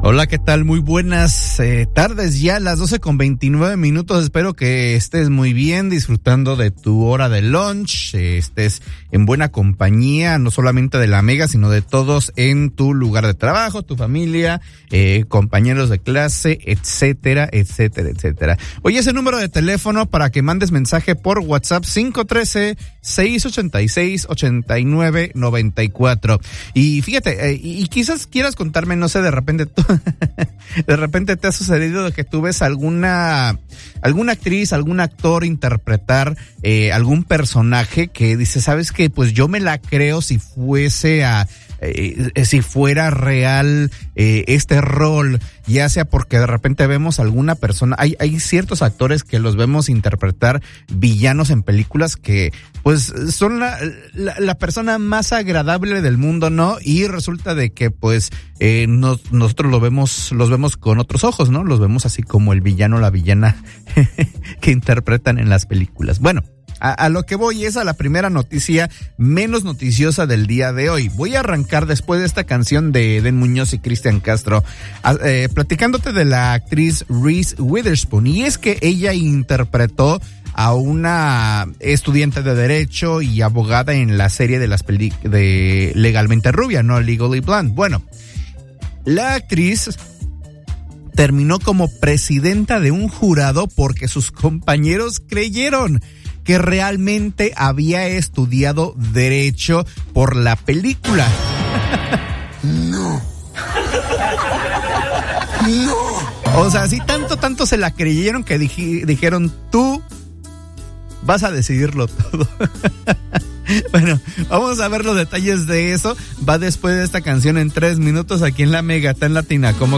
Hola, ¿qué tal? Muy buenas tardes, ya las 12:29. Espero que estés muy bien, disfrutando de tu hora de lunch, estés en buena compañía, no solamente de la Mega, sino de todos en tu lugar de trabajo, tu familia, compañeros de clase, etcétera, etcétera, etcétera. Oye, ese número de teléfono para que mandes mensaje por WhatsApp, 513-686-8994. Y fíjate, y quizás quieras contarme, no sé, de repente te ha sucedido de que tú ves alguna actriz, algún actor interpretar algún personaje que dice, ¿sabes qué? Pues yo me la creo si fuera real este rol, ya sea porque de repente vemos alguna persona, hay ciertos actores que los vemos interpretar villanos en películas que pues son la persona más agradable del mundo, ¿no? Y resulta de que pues nosotros los vemos con otros ojos, ¿no? Los vemos así como el villano, la villana que interpretan en las películas. Bueno, a lo que voy es a la primera noticia menos noticiosa del día de hoy. Voy a arrancar después de esta canción de Eden Muñoz y Cristian Castro, platicándote de la actriz Reese Witherspoon. Y es que ella interpretó a una estudiante de Derecho y abogada en la serie de Legalmente Rubia, ¿no? Legally Blonde. Bueno, la actriz terminó como presidenta de un jurado porque sus compañeros creyeron que realmente había estudiado Derecho por la película. No. O sea, sí, tanto se la creyeron que dijeron, tú vas a decidirlo todo. Bueno, vamos a ver los detalles de eso. Va después de esta canción en 3 minutos aquí en la Mega, tan latina como